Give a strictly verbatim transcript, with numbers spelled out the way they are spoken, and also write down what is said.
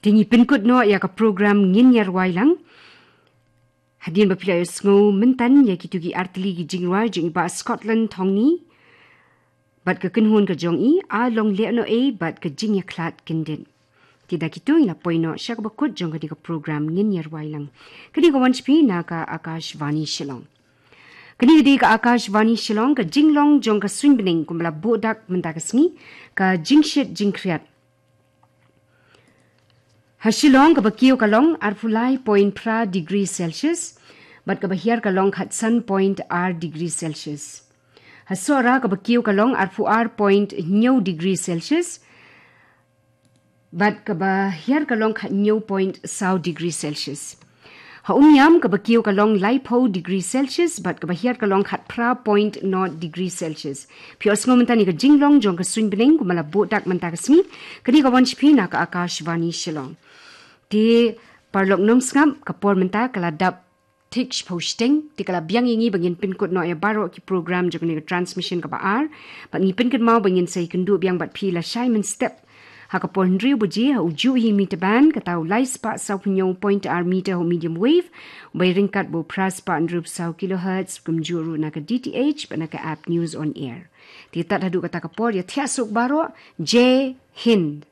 Tingi pinkut no ya ka program ngin yar wailang. Hadin ba pila sngo mentan ya kitugi artli gi jingwa jing ba Scotland thongni. Bat ka kinhun ka jong i a long le no e bat ka jing ya klat kindin. Tidak itu ila poino syak bakut jong ka program ngin yar wailang. Kadi ka wanchpi na ka Akashvani Shillong. Kadi di ka Akashvani Shillong ka jinglong jong ka swingbening kumala bodak mentakasngi ka jingshit jingkriat. Ha Shillong ka bakiyo kalong arfulai point pra degree Celsius, bat ka bahiyar kalong hatsan point r degree Celsius. Ha Sora ka bakiyo kalong arfu r point nyaw degree Celsius, bat ka bahiyar kalong nyaw point saw degree Celsius. Ha umyam ka bakiyo kalong laipo degree Celsius, bat ka bahiyar kalong hat pra point not degree Celsius. Pios ngomentani ka jinglong jong ka swingbening kumala bodak mentakasmi, kadi ka wanchpi na ka Akashvani Shillong. Di parlok nong skam ka por menta kala dap teach posting di kala biang ingi bangin pinkut no ya baro ki program jong ni ka transmission ka baar, bat ni pinkut mau bangin say kendu biang bat pila Simon step. Haka por hendriu buji ha uju hi meter band katau lai spa sau punyo point r meter ho medium wave bay ringkat bo pras pa andrup sau kilohertz kum juru na ka D T H pa na ka app news on air. Di tat hadu kata ka por ya tiasuk baro J Hind.